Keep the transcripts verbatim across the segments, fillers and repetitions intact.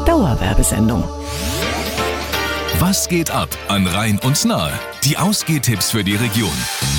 Dauerwerbesendung. Was geht ab an Rhein und Nahe? Die Ausgehtipps für die Region.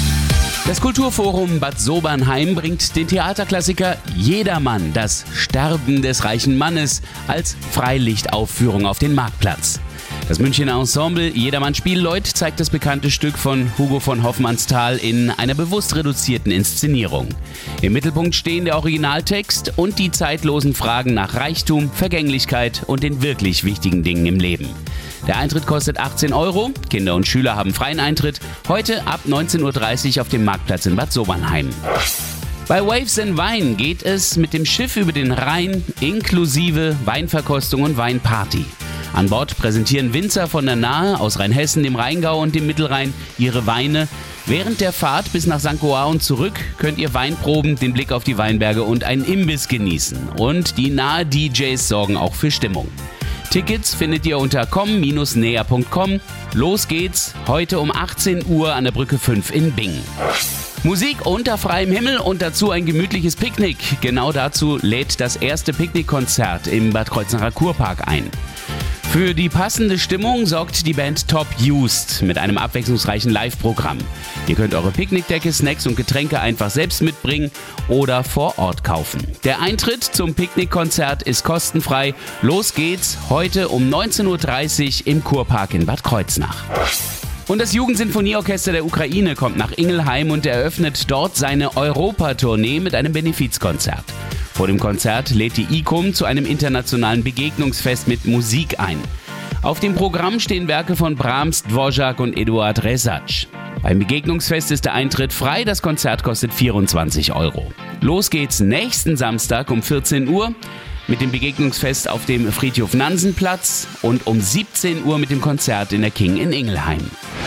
Das Kulturforum Bad Sobernheim bringt den Theaterklassiker Jedermann, das Sterben des reichen Mannes, als Freilichtaufführung auf den Marktplatz. Das Münchner Ensemble Jedermann Spielleut zeigt das bekannte Stück von Hugo von Hofmannsthal in einer bewusst reduzierten Inszenierung. Im Mittelpunkt stehen der Originaltext und die zeitlosen Fragen nach Reichtum, Vergänglichkeit und den wirklich wichtigen Dingen im Leben. Der Eintritt kostet achtzehn Euro, Kinder und Schüler haben freien Eintritt, heute ab neunzehn Uhr dreißig auf dem Marktplatz in Bad Sobernheim. Bei Waves and Wine geht es mit dem Schiff über den Rhein inklusive Weinverkostung und Weinparty. An Bord präsentieren Winzer von der Nahe aus Rheinhessen, dem Rheingau und dem Mittelrhein ihre Weine. Während der Fahrt bis nach Sankt Goar und zurück könnt ihr Weinproben, den Blick auf die Weinberge und einen Imbiss genießen. Und die nahe D Js sorgen auch für Stimmung. Tickets findet ihr unter komm Bindestrich näher Punkt com. Los geht's, heute um achtzehn Uhr an der Brücke fünf in Bingen. Musik unter freiem Himmel und dazu ein gemütliches Picknick. Genau dazu lädt das erste Picknickkonzert im Bad Kreuznacher Kurpark ein. Für die passende Stimmung sorgt die Band Top Used mit einem abwechslungsreichen Live-Programm. Ihr könnt eure Picknickdecke, Snacks und Getränke einfach selbst mitbringen oder vor Ort kaufen. Der Eintritt zum Picknickkonzert ist kostenfrei. Los geht's heute um neunzehn Uhr dreißig im Kurpark in Bad Kreuznach. Und das Jugendsinfonieorchester der Ukraine kommt nach Ingelheim und eröffnet dort seine Europatournee mit einem Benefizkonzert. Vor dem Konzert lädt die I C U M zu einem internationalen Begegnungsfest mit Musik ein. Auf dem Programm stehen Werke von Brahms, Dvorak und Eduard Resatsch. Beim Begegnungsfest ist der Eintritt frei, das Konzert kostet vierundzwanzig Euro. Los geht's nächsten Samstag um vierzehn Uhr mit dem Begegnungsfest auf dem Friedhof-Nansen-Platz und um siebzehn Uhr mit dem Konzert in der King in Ingelheim.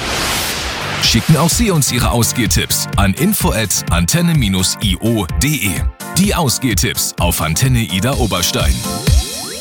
Schicken auch Sie uns Ihre Ausgehtipps an info at antenne Bindestrich io Punkt de. Die Ausgehtipps auf Antenne Ida Oberstein.